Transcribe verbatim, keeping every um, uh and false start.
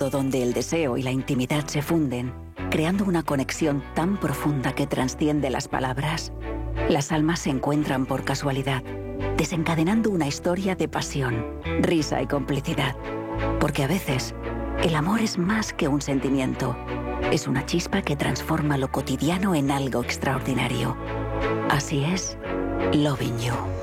mundo donde el deseo y la intimidad se funden, creando una conexión tan profunda que trasciende las palabras. Las almas se encuentran por casualidad, desencadenando una historia de pasión, risa y complicidad. Porque a veces, el amor es más que un sentimiento. Es una chispa que transforma lo cotidiano en algo extraordinario. Así es, Loving You.